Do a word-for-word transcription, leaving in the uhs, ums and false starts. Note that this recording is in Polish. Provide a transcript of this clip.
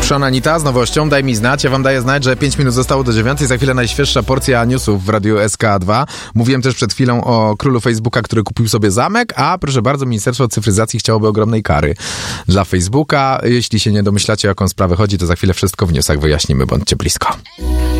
Sean Anita z nowością, daj mi znać. Ja wam daję znać, że pięć minut zostało do dziewiątej. Za chwilę najświeższa porcja newsów w Radiu S K dwa. Mówiłem też przed chwilą o królu Facebooka, który kupił sobie zamek, a proszę bardzo, Ministerstwo Cyfryzacji chciałoby ogromnej kary dla Facebooka. Jeśli się nie domyślacie, o jaką sprawę chodzi, to za chwilę wszystko w newsach wyjaśnimy. Bądźcie blisko.